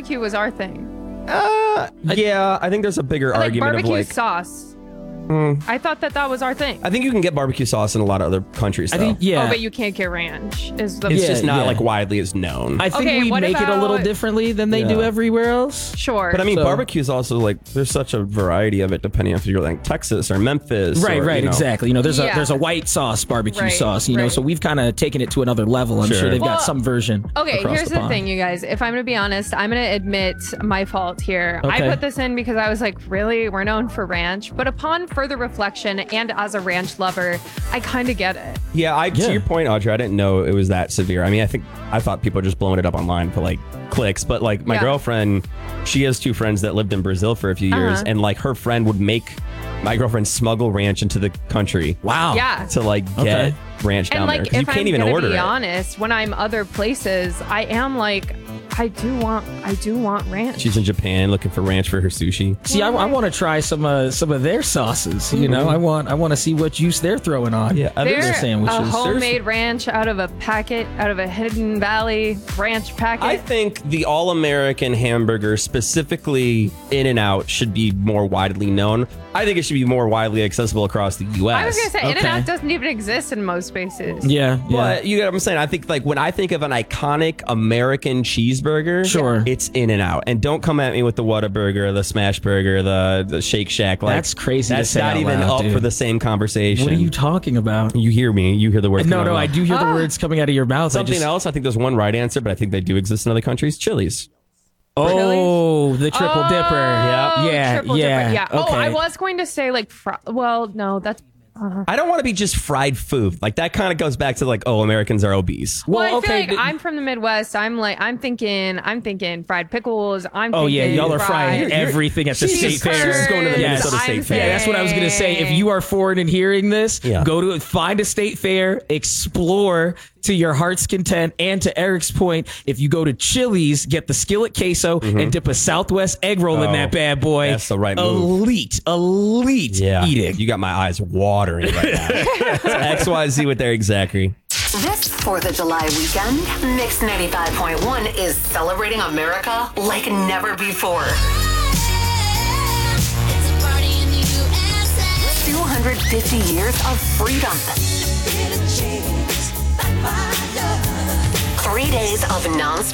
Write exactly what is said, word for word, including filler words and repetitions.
barbecue was our thing. Uh, yeah, I think there's a bigger I like argument barbecue of like. sauce. Mm, I thought that that was our thing. I think you can get barbecue sauce in a lot of other countries. Though. I think, yeah. Oh, but you can't get ranch. Is the It's Yeah, just not yeah. like widely as known. I think Okay, we what make it a little about- differently than they Yeah. do everywhere else. sure. But I mean, So- barbecue is also like there's such a variety of it depending if you're like Texas or Memphis. Right, or, right, you know. exactly. You know, there's Yeah. a there's a white sauce barbecue Right, sauce. You know, right. so we've kind of taken it to another level. I'm sure, Sure. they've Well, got some version. Okay, across here's the, the, pond. thing, you guys. If I'm going to be honest, I'm going to admit my fault here. Okay. I put this in because I was like, really? We're known for ranch. But upon further reflection and as a ranch lover, I kind of get it. Yeah, I, Yeah. to your point, Audrey, I didn't know it was that severe. I mean, I think I thought people were just blowing it up online for like clicks, but like my Yeah. girlfriend, she has two friends that lived in Brazil for a few years, Uh-huh. and like her friend would make my girlfriend smuggle ranch into the country Wow. Yeah. to like get Okay. ranch down And there like, 'cause you if can't I'm even gonna order be it. honest, when I'm other places, I am like, I do want, I do want ranch. She's in Japan looking for ranch for her sushi. See, I, I want to try some uh, some of their sauces. You know, I want I want to see what juice they're throwing on. Yeah, I think They're their a sandwiches. homemade ranch out of a packet, out of a Hidden Valley ranch packet. I think the all-American hamburger, specifically In-N-Out, should be more widely known. I think it should be more widely accessible across the U S. I was gonna say, Okay. In-N-Out doesn't even exist in most spaces. Yeah, yeah. But you know what I'm saying? I think like when I think of an iconic American cheeseburger, Sure. it's In-N-Out. And don't come at me with the Whataburger, the Smash Burger, the, the Shake Shack. Like, That's crazy to That's say not out even loud, up dude. for the same conversation. What are you talking about? You hear me. You hear the words. No, coming no, out I of my do hear the Ah. words coming out of your mouth. I Something just- else. I think there's one right answer, but I think they do exist in other countries. Chili's. Oh, the triple Oh, dipper. Yep. Yeah, triple yeah. dipper. Yeah. Oh, Okay. I was going to say like, fr- well, no, that's. I don't want to be just fried food. Like that kind of goes back to like, oh, Americans are obese. Well, Well, I okay, feel like but- I'm from the Midwest. I'm like, I'm thinking, I'm thinking fried pickles. I'm. Oh yeah, thinking y'all are frying fried everything at the Jesus state Christ. fair. She's going to the Yes. Minnesota State I'm Fair. Yeah, that's what I was gonna say. If you are foreign and hearing this, Yeah. go to find a state fair, explore to your heart's content. And to Eric's point, if you go to Chili's, get the skillet queso and dip a Southwest egg roll in Oh, that bad boy. that's the right move. Elite, elite Yeah. eating. You got my eyes watering right now. X Y Z with Eric Zachary. This fourth of July weekend, Mix ninety-five point one is celebrating America like never before. two hundred fifty years of freedom. Three days of non-stop